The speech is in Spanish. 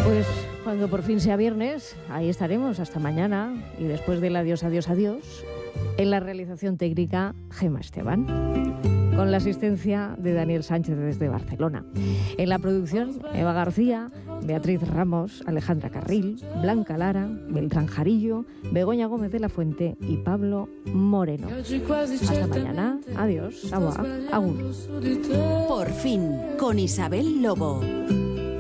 Pues cuando por fin sea viernes, ahí estaremos hasta mañana. Y después del adiós, adiós, adiós, en la realización técnica, Gemma Esteban, con la asistencia de Daniel Sánchez desde Barcelona. En la producción, Eva García, Beatriz Ramos, Alejandra Carril, Blanca Lara, Beltrán Jarillo, Begoña Gómez de la Fuente y Pablo Moreno. Hasta mañana. Adiós. Agur. Por fin, con Isabel Lobo.